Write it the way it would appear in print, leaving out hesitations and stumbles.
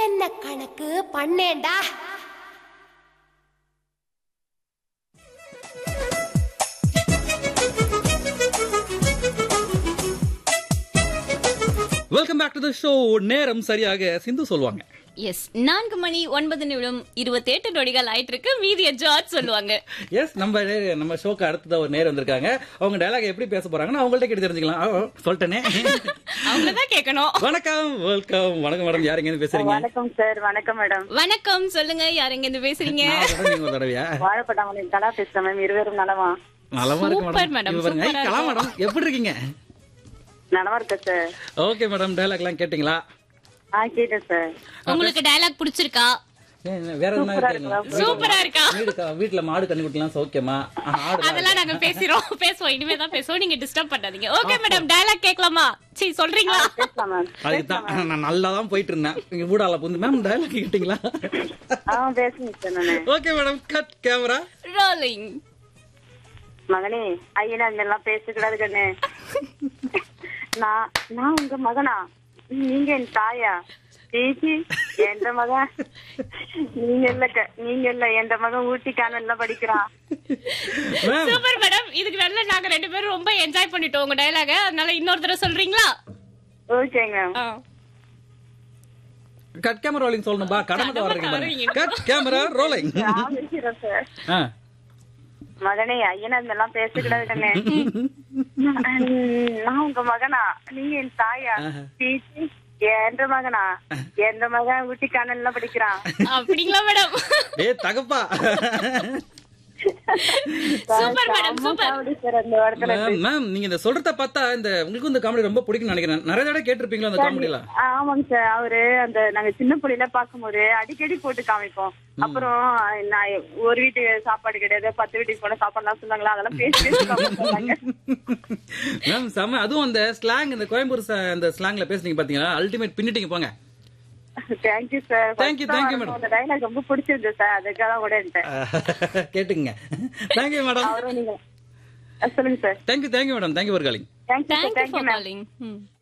என்ன கணக்கு பண்ணேன்டா. Welcome back to the show. நேரம் சரியாக சிந்து சொல்லுவாங்க. எஸ் 4 மணி 9 நிமிடம் 28 நொடிகள் ஆயிட்டு இருக்கு. மீதிய ஜார்ஜ் சொல்லுவாங்க. எஸ் நம்ம ஷோக்கு அடுத்ததா ஒரு நேரம் வந்திருக்காங்க. அவங்க டயலாக் எப்படி பேச போறாங்கன்னு அவங்கள்ட்ட கேட்டு தெரிஞ்சுக்கலாம். சொல்லிட்டேனே, அவங்களதான் கேட்கணும். வணக்கம், வெல்கம். வணக்கம் மேடம், யார் எங்க பேசுறீங்க? வணக்கம் சார். வணக்கம் மேடம். வணக்கம், சொல்லுங்க, யார் எங்க இருந்து பேசுறீங்க? நீங்க தடவையா வாழப்பட்டாங்க கலா பேசுறேன் மேம். இருவரும் நலமா? நலமா இருக்கு சூப்பர் மேடம், மேடம். கலா மேடம் எப்படி இருக்கீங்க? நலமா இருக்க சார். ஓகே மேடம், டயலாக் எல்லாம் கேட்டீங்களா? கேட்டேன் சார். உங்களுக்கு டயலாக் பிடிச்சிருக்கா? வேற என்ன சூப்பரா இருக்கா? வீட்டுல மாடு கண்ணு குட்டிலாம் சௌக்கியமா? அதெல்லாம் நாங்க பேசுவோம் இனிமே தான் பேசுவோம். நீங்க டிஸ்டர்ப் பண்ணாதீங்க. ஓகே மேடம், டயலாக் கேட்கலாமா? சரி, சொல்றீங்களா? பேசலாம் மேம். அதுதான் நான் நல்லா தான் போயிட்டு இருந்தேன். நீங்க ஊடால புந்து மேம் டயலாக் கேட்டீங்களா? பேசுங்க சார். நானு okay madam, cut camera rolling. மகனே, ஐயனா இதெல்லாம் பேசக்கூடாது கண்ணு. நான் உங்க மகனா? நீங்க என் தாயா? பேசி எந்த மகன்? நீங்க இல்ல எந்த மகன் ஊட்டி கானல்ல படிக்கிறான். சூப்பர் மேடம், இதுக்கு நல்ல நாங்க 2 பேரும் ரொம்ப என்ஜாய் பண்ணிட்டோம் உங்க டயலாக. அதனால இன்னொரு தடவை சொல்றீங்களா? ஓகேங்க. Cut camera rolling சொல்லணும்பா. கடமை வர்றீங்க. Cut camera rolling. சார் மகனே, ஐயனா இதெல்லாம் பேசக்கூடாது கண்ணே. நான் உங்க மகனா? நீங்க என் தாயா? பேசி எந்த மகனா? எந்த மகன் ஊட்டி கானல்ல படிக்கிறான். அப்படிங்களா மேடம்? ஏ தகப்பா. Super madam, super ma'am. நீங்க இந்த சொல்றத பார்த்தா இந்த உங்களுக்கு இந்த காமெடி ரொம்ப பிடிக்கும்னு நினைக்கிறேன். நிறைய தடவை கேட்டிருப்பீங்களா அந்த காமெடியில? ஆமாங்க சார். அவரு அந்த நாங்க சின்ன பிள்ளைல பாக்கும்போது அடிக்கடி போட்டு காமிப்போம். அப்புறம் நான் ஒரு வீட்டு சாப்பாடு கிடையாது, 10 வீட்டுக்கு போன சாப்பாடுலாம் சொன்னாங்களா, அதெல்லாம் பேசி மேம் செம. அதுவும் அந்த ஸ்லாங், இந்த கோயம்புத்தூர் அந்த ஸ்லாங்ல பேசுனீங்க பாத்தீங்களா, அல்டிமேட் பின்னிட்டீங்க போங்க. Thank you sir. Thank you madam. அந்த டயலாக் ரொம்ப பிடிச்சிருந்து சார், அதுக்காக கூட கேட்டுங்க. Thank you madam. அவரும் நீங்க சொல்லுங்க sir. Thank you madam. Thank you for calling. Thank you for calling.